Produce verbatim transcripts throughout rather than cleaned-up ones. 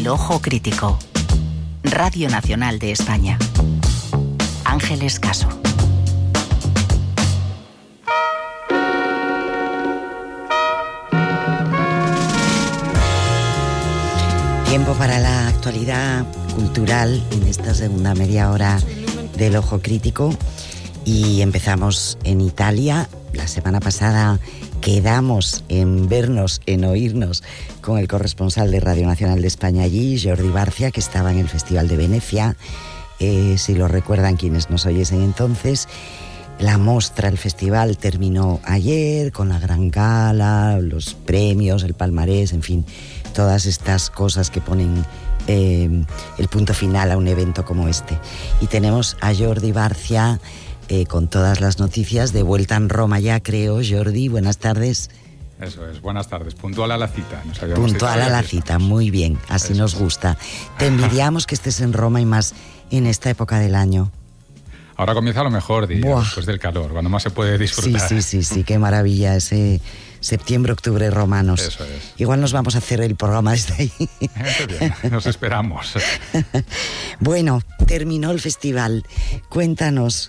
El Ojo Crítico. Radio Nacional de España. Ángeles Caso. Tiempo para la actualidad cultural en esta segunda media hora del Ojo Crítico. Y empezamos en Italia. La semana pasada quedamos en vernos, en oírnos con el corresponsal de Radio Nacional de España allí, Jordi Barcia, que estaba en el Festival de Venecia. Eh, si lo recuerdan quienes nos oyesen entonces, la mostra, el festival terminó ayer con la gran gala, los premios, el palmarés, en fin, todas estas cosas que ponen eh, el punto final a un evento como este. Y tenemos a Jordi Barcia eh, con todas las noticias, de vuelta en Roma ya, creo. Jordi, buenas tardes. Eso es, buenas tardes. Puntual a la cita. Nos Puntual a la cita, muy bien, así Eso nos es. gusta. Te envidiamos que estés en Roma y más en esta época del año. Ahora comienza lo mejor, día, después del calor, cuando más se puede disfrutar. Sí, sí, sí, sí, qué maravilla ese septiembre, octubre romanos. Eso es. Igual nos vamos a hacer el programa desde ahí. Bien, nos esperamos. Bueno, terminó el festival. Cuéntanos.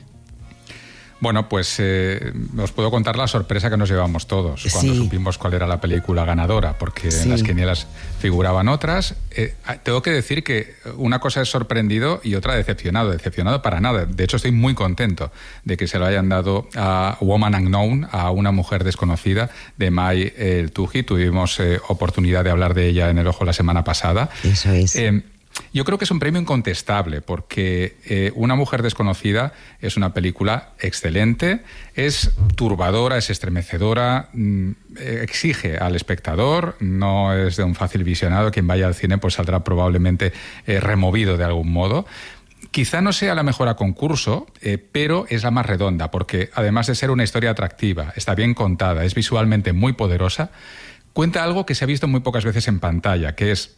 Bueno, pues eh, os puedo contar la sorpresa que nos llevamos todos cuando sí. supimos cuál era la película ganadora, porque sí. en las quinielas figuraban otras. Eh, tengo que decir que una cosa es sorprendido y otra decepcionado. Decepcionado para nada. De hecho, estoy muy contento de que se lo hayan dado a Woman Unknown, a Una mujer desconocida, de May El Tuji. Tuvimos eh, oportunidad de hablar de ella en El Ojo la semana pasada. Eso es. Eh, Yo creo que es un premio incontestable porque eh, Una mujer desconocida es una película excelente, es turbadora, es estremecedora, mmm, exige al espectador, no es de un fácil visionado. Quien vaya al cine pues saldrá probablemente eh, removido de algún modo. Quizá no sea la mejor a concurso, eh, pero es la más redonda porque además de ser una historia atractiva, está bien contada, es visualmente muy poderosa, cuenta algo que se ha visto muy pocas veces en pantalla, que es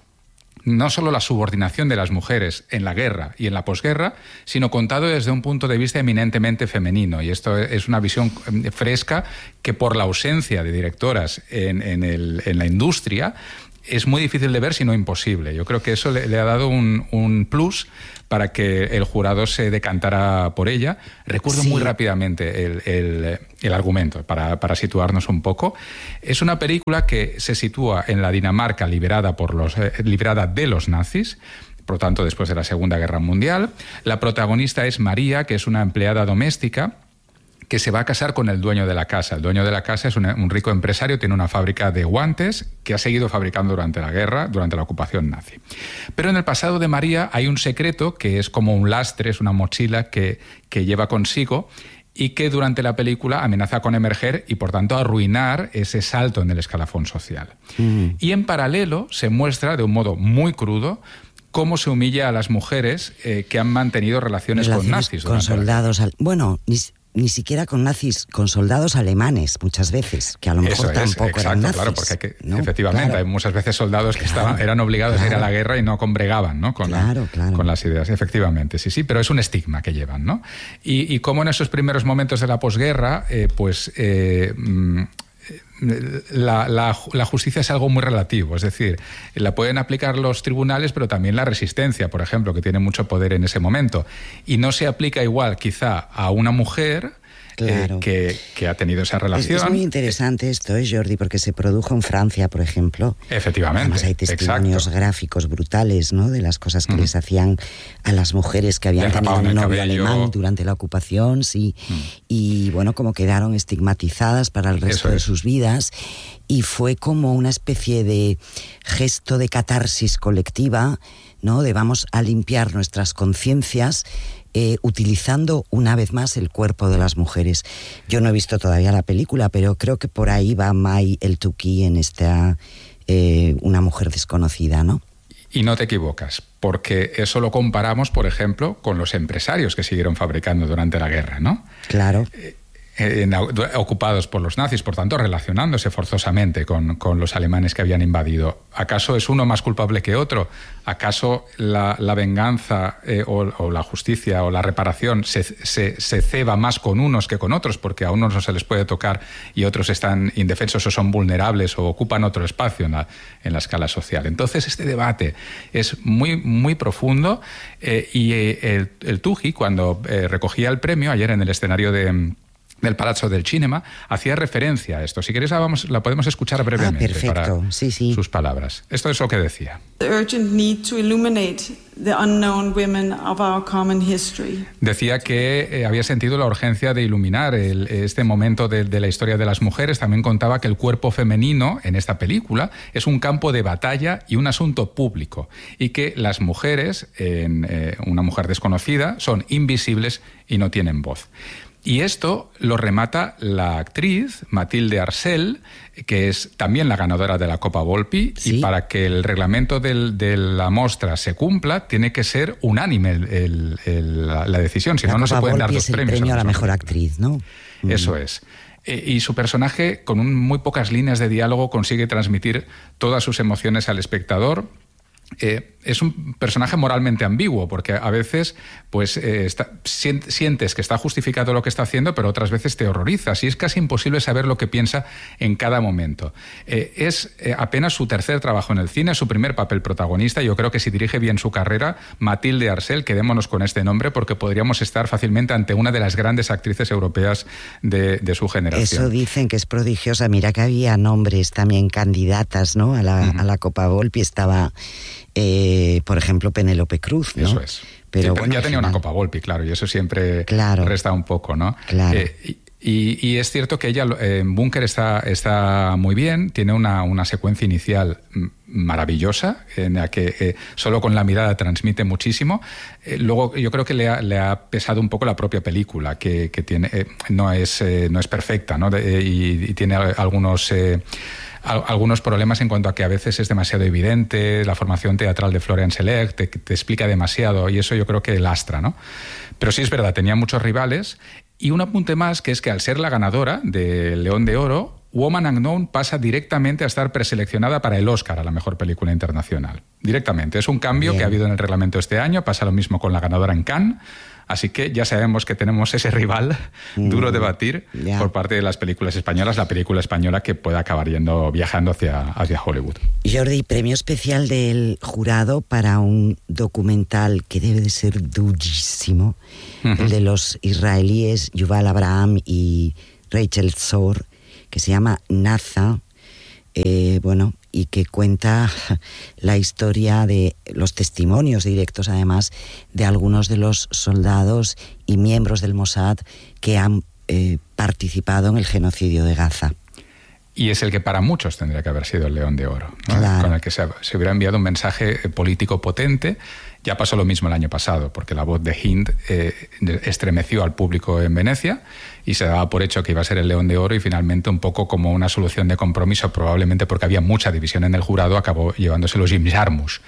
no solo la subordinación de las mujeres en la guerra y en la posguerra, sino contado desde un punto de vista eminentemente femenino. Y esto es una visión fresca que, por la ausencia de directoras en, en, el, en la industria, es muy difícil de ver, si no imposible. Yo creo que eso le, le ha dado un, un plus para que el jurado se decantara por ella. Recuerdo sí. muy rápidamente el, el, el argumento, para, para situarnos un poco. Es una película que se sitúa en la Dinamarca liberada, por los, eh, liberada de los nazis, por lo tanto después de la Segunda Guerra Mundial. La protagonista es María, que es una empleada doméstica que se va a casar con el dueño de la casa. El dueño de la casa es un, un rico empresario, tiene una fábrica de guantes que ha seguido fabricando durante la guerra, durante la ocupación nazi. Pero en el pasado de María hay un secreto que es como un lastre, es una mochila que, que lleva consigo y que durante la película amenaza con emerger y, por tanto, arruinar ese salto en el escalafón social. Mm. Y en paralelo se muestra de un modo muy crudo cómo se humilla a las mujeres eh, que han mantenido relaciones, relaciones con nazis. Con soldados. Al... Bueno, ni... Ni siquiera con nazis, con soldados alemanes muchas veces, que a lo mejor Eso es, tampoco exacto, eran nazis. Claro, porque hay que, ¿no? efectivamente claro. hay muchas veces soldados que claro, estaban, eran obligados claro. a ir a la guerra y no combregaban, ¿no? Con, claro, la, claro. con las ideas. Efectivamente, sí, sí, pero es un estigma que llevan, ¿no? Y, y cómo en esos primeros momentos de la posguerra, eh, pues... Eh, La, la, la justicia es algo muy relativo, es decir, la pueden aplicar los tribunales, pero también la resistencia, por ejemplo, que tiene mucho poder en ese momento. Y no se aplica igual quizá a una mujer Claro. Eh, que, que ha tenido esa relación. Es, es muy interesante esto, ¿eh, Jordi? Porque se produjo en Francia, por ejemplo. Efectivamente. Además hay testimonios exacto. gráficos brutales, ¿no? De las cosas que mm. les hacían a las mujeres que habían tenido un novio cabello. alemán durante la ocupación, sí. Mm. Y bueno, como quedaron estigmatizadas para el resto Eso de es. sus vidas. Y fue como una especie de gesto de catarsis colectiva, ¿no? De vamos a limpiar nuestras conciencias Eh, utilizando una vez más el cuerpo de las mujeres. Yo no he visto todavía la película, pero creo que por ahí va May El Tuji en esta eh, Una mujer desconocida, ¿no? Y no te equivocas, porque eso lo comparamos, por ejemplo, con los empresarios que siguieron fabricando durante la guerra, ¿no? Claro. Eh, en, ocupados por los nazis, por tanto relacionándose forzosamente con, con los alemanes que habían invadido. ¿Acaso es uno más culpable que otro? ¿Acaso la, la venganza eh, o, o la justicia o la reparación se, se, se ceba más con unos que con otros, porque a unos no se les puede tocar y otros están indefensos o son vulnerables o ocupan otro espacio en la, en la escala social? Entonces este debate es muy, muy profundo eh, y eh, el, el Tuji, cuando eh, recogía el premio ayer en el escenario de... del Palazzo del Cinema, hacía referencia a esto. Si queréis, la, vamos, la podemos escuchar brevemente. Ah, perfecto. Para sí, sí. sus palabras. Esto es lo que decía. The urgent need to illuminate the unknown women of our common history. Decía que eh, había sentido la urgencia de iluminar el, este momento de, de la historia de las mujeres. También contaba que el cuerpo femenino en esta película es un campo de batalla y un asunto público, y que las mujeres, en eh, Una mujer desconocida, son invisibles y no tienen voz. Y esto lo remata la actriz Matilde Arsèle, que es también la ganadora de la Copa Volpi, ¿sí? Y para que el reglamento del, de la mostra se cumpla, tiene que ser unánime el, el, el, la, la decisión, si no, no se pueden dar dos premios. El premio a la mejor actriz, ¿no? Eso es. Y su personaje, con un, muy pocas líneas de diálogo, consigue transmitir todas sus emociones al espectador. Eh, es un personaje moralmente ambiguo, porque a veces pues eh, está, sientes que está justificado lo que está haciendo, pero otras veces te horrorizas y es casi imposible saber lo que piensa en cada momento. Eh, es eh, apenas su tercer trabajo en el cine, su primer papel protagonista. Yo creo que si dirige bien su carrera, Matilde Arsèle, quedémonos con este nombre, porque podríamos estar fácilmente ante una de las grandes actrices europeas de, de su generación. Eso dicen que es prodigiosa. Mira que había nombres también candidatas, ¿no? A la, uh-huh. a la Copa Volpi estaba... Eh, por ejemplo, Penélope Cruz, ¿no? Eso es. Pero sí, bueno, ya tenía final... una Copa Volpi, claro, y eso siempre claro. resta un poco, ¿no? Claro. Eh, y, y, y es cierto que ella eh, en Búnker está, está muy bien, tiene una, una secuencia inicial maravillosa, en la que eh, solo con la mirada transmite muchísimo. Eh, luego yo creo que le ha, le ha pesado un poco la propia película, que, que tiene, eh, no, es, eh, no es perfecta, ¿no? De, y, y tiene algunos... Eh, algunos problemas en cuanto a que a veces es demasiado evidente, la formación teatral de Florian Select te, te explica demasiado y eso yo creo que lastra, ¿no? Pero sí es verdad, tenía muchos rivales y un apunte más, que es que al ser la ganadora del León de Oro, Woman Unknown pasa directamente a estar preseleccionada para el Oscar a la mejor película internacional. Directamente. Es un cambio Bien. que ha habido en el reglamento este año, pasa lo mismo con la ganadora en Cannes. Así que ya sabemos que tenemos ese rival mm, duro de batir yeah. por parte de las películas españolas, la película española que puede acabar yendo, viajando hacia, hacia Hollywood. Jordi, premio especial del jurado para un documental que debe de ser durísimo, uh-huh. el de los israelíes Yuval Abraham y Rachel Zor, que se llama Naza, eh, bueno, y que cuenta la historia de los testimonios directos, además, de algunos de los soldados y miembros del Mossad que han eh, participado en el genocidio de Gaza. Y es el que para muchos tendría que haber sido el León de Oro, ¿no? Claro. Con el que se, se hubiera enviado un mensaje político potente. Ya pasó lo mismo el año pasado, porque La voz de Hind eh, estremeció al público en Venecia y se daba por hecho que iba a ser el León de Oro, y finalmente, un poco como una solución de compromiso, probablemente porque había mucha división en el jurado, acabó llevándoselo Jim Jarmusch.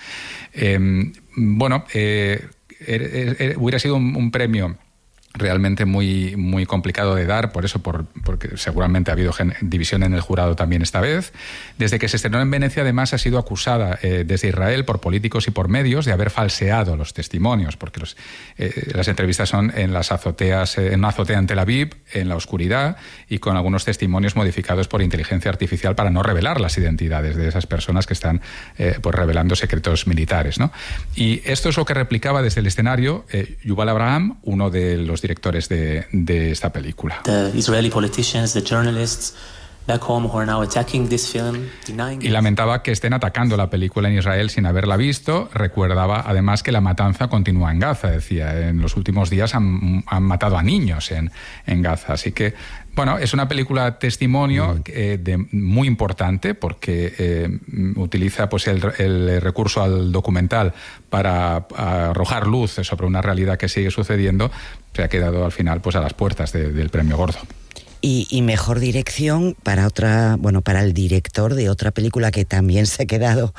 Eh, bueno, eh, er, er, hubiera sido un, un premio realmente muy, muy complicado de dar, por eso, por, porque seguramente ha habido gen- división en el jurado también esta vez. Desde que se estrenó en Venecia, además, ha sido acusada eh, desde Israel por políticos y por medios de haber falseado los testimonios, porque los, eh, las entrevistas son en las azoteas, eh, en una azotea en Tel Aviv, en la oscuridad, y con algunos testimonios modificados por inteligencia artificial para no revelar las identidades de esas personas que están eh, pues revelando secretos militares, ¿no? Y esto es lo que replicaba desde el escenario eh, Yuval Abraham, uno de los directores de, de esta película. The Israeli politicians, the journalists back home who are now attacking this film, denying y lamentaba que estén atacando la película en Israel sin haberla visto. Recuerdaba además que la matanza continúa en Gaza, decía. En los últimos días han, han matado a niños en, en Gaza. Así que, bueno, es una película testimonio mm. eh, de, muy importante, porque eh, utiliza pues el, el recurso al documental para arrojar luz sobre una realidad que sigue sucediendo. Se ha quedado al final pues a las puertas de, del premio gordo. Y, y mejor dirección para otra, bueno, para el director de otra película que también se ha quedado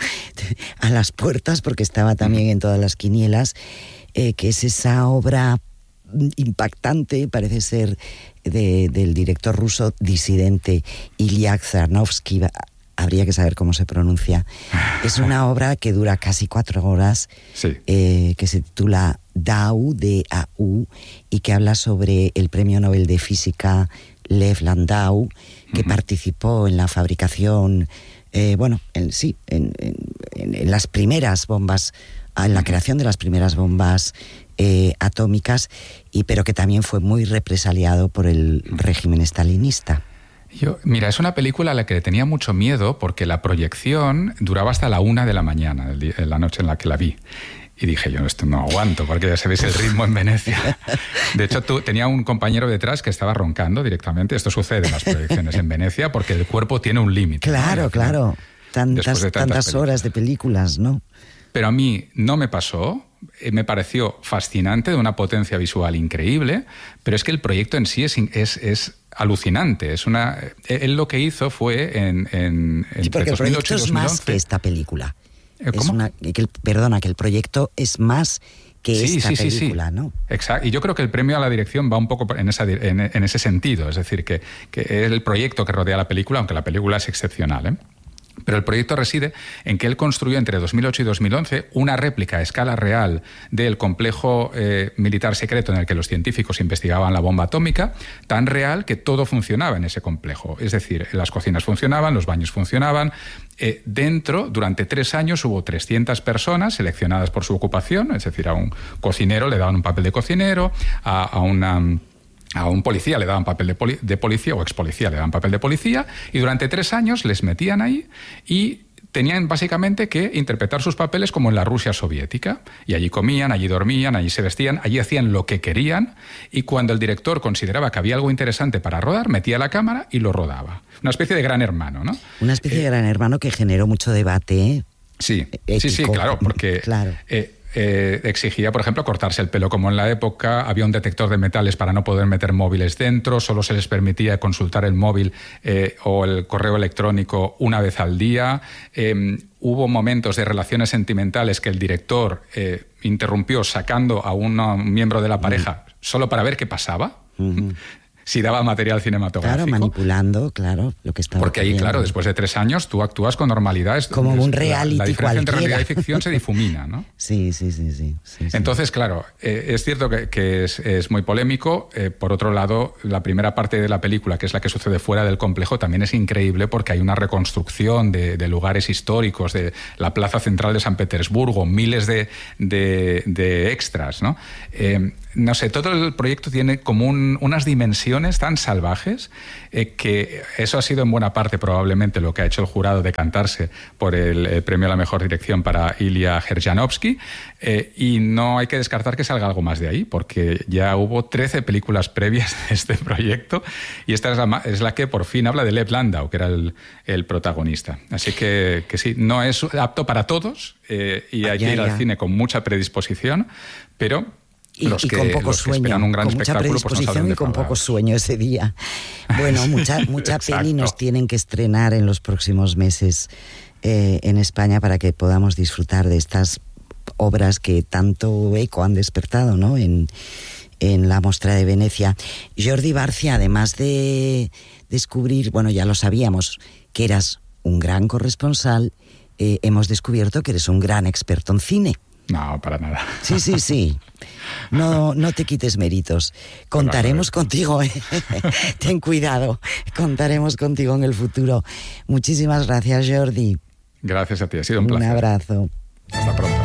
a las puertas, porque estaba también en todas las quinielas, eh, que es esa obra impactante, parece ser de, del director ruso disidente Ilya Zarnovsky, habría que saber cómo se pronuncia. Es una obra que dura casi cuatro horas, sí. eh, que se titula Dau, D A U, y que habla sobre el premio Nobel de Física Lev Landau, que uh-huh. participó en la fabricación, eh, bueno, en, sí, en, en, en las primeras bombas, en la uh-huh. creación de las primeras bombas eh, atómicas, y pero que también fue muy represaliado por el régimen stalinista. Yo, mira, es una película a la que tenía mucho miedo porque la proyección duraba hasta la una de la mañana, el día, la noche en la que la vi. Y dije, yo esto no aguanto, porque ya sabéis el ritmo en Venecia. De hecho, tú, tenía un compañero detrás que estaba roncando directamente. Esto sucede en las proyecciones en Venecia porque el cuerpo tiene un límite. Claro, ¿no? Claro. Tantas, de tantas, tantas horas de películas, ¿no? Pero a mí no me pasó. Me pareció fascinante, de una potencia visual increíble, pero es que el proyecto en sí es, es, es alucinante. Es una, él lo que hizo fue en, en sí, porque el proyecto es más que esta película. ¿Cómo? Es una, que el, perdona, que el proyecto es más que sí, esta sí, película, sí, sí. ¿no? Exacto. Y yo creo que el premio a la dirección va un poco en, esa, en, en ese sentido. Es decir, que, que es el proyecto que rodea la película, aunque la película es excepcional, ¿eh? Pero el proyecto reside en que él construyó entre dos mil ocho y dos mil once una réplica a escala real del complejo eh, militar secreto en el que los científicos investigaban la bomba atómica, tan real que todo funcionaba en ese complejo. Es decir, las cocinas funcionaban, los baños funcionaban. Eh, dentro, durante tres años, hubo trescientas personas seleccionadas por su ocupación, es decir, a un cocinero le daban un papel de cocinero, a, a una... A un policía le daban papel de, poli- de policía o ex policía le daban papel de policía, y durante tres años les metían ahí y tenían básicamente que interpretar sus papeles como en la Rusia soviética. Y allí comían, allí dormían, allí se vestían, allí hacían lo que querían, y cuando el director consideraba que había algo interesante para rodar, metía la cámara y lo rodaba. Una especie de Gran Hermano, ¿no? Una especie eh, de Gran Hermano que generó mucho debate, ¿eh? Sí, ético. sí, sí, claro, porque... Claro. Eh, Eh, exigía, por ejemplo, cortarse el pelo como en la época, había un detector de metales para no poder meter móviles dentro, solo se les permitía consultar el móvil eh, o el correo electrónico una vez al día. Eh, hubo momentos de relaciones sentimentales que el director eh, interrumpió sacando a un miembro de la pareja mm. solo para ver qué pasaba. Mm-hmm. Si daba material cinematográfico. Claro, manipulando, claro, lo que estaba Porque ahí, ocurriendo. Claro, después de tres años tú actúas con normalidad. Como un reality La, la diferencia cualquiera. entre realidad y ficción se difumina, ¿no? Sí, sí, sí, sí. sí Entonces, sí. claro, eh, es cierto que, que es, es muy polémico. Eh, por otro lado, la primera parte de la película, que es la que sucede fuera del complejo, también es increíble porque hay una reconstrucción de, de lugares históricos, de la plaza central de San Petersburgo, miles de, de, de extras, ¿no? Eh, no sé, todo el proyecto tiene como un, unas dimensiones tan salvajes eh, que eso ha sido en buena parte probablemente lo que ha hecho el jurado decantarse por el, el premio a la mejor dirección para Ilya Herjanovsky, eh, y no hay que descartar que salga algo más de ahí, porque ya hubo trece películas previas de este proyecto y esta es la, es la que por fin habla de Lev Landau, que era el, el protagonista. Así que, que sí, no es apto para todos eh, y hay que ir al cine con mucha predisposición, pero... Y, los que, y con poco los que sueño, esperan un gran con mucha espectáculo, predisposición pues y con poco sueño ese día. Bueno, mucha, mucha peli nos tienen que estrenar en los próximos meses eh, en España para que podamos disfrutar de estas obras que tanto eco han despertado, ¿no? En, en la Mostra de Venecia. Jordi Barcia, además de descubrir, bueno, ya lo sabíamos, que eras un gran corresponsal, eh, hemos descubierto que eres un gran experto en cine. No, para nada. Sí, sí, sí. No, no te quites méritos. Contaremos no, contigo, ¿eh? Ten cuidado. Contaremos contigo en el futuro. Muchísimas gracias, Jordi. Gracias a ti, ha sido un placer. Un abrazo. Hasta pronto.